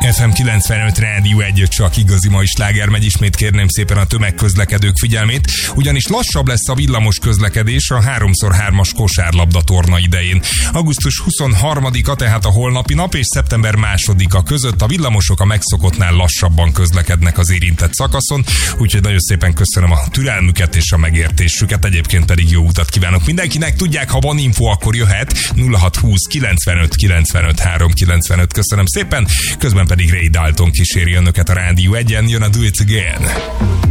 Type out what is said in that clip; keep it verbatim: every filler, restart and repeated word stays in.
ef em kilencvenöt Rádió egy, csak igazi mai sláger megy. Ismét kérném szépen a tömegközlekedők figyelmét, ugyanis lassabb lesz a villamos közlekedés a három szor hármas kosárlabda torna idején. augusztus huszonharmadika, tehát a holnapi nap, és szeptember másodika között a villamosok a megszokottnál lassabban közlekednek az érintett szakaszon, úgyhogy nagyon szépen köszönöm a türelmüket és a megértésüket, egyébként pedig jó utat kívánok mindenkinek. Tudják, ha van info, akkor jöhet. Nulla hat húsz kilencvenöt kilencvenöt három kilencvenöt. Köszönöm szépen, közben pedig Ray Dalton kíséri önöket a Rádió egyen, jön a Do It Again.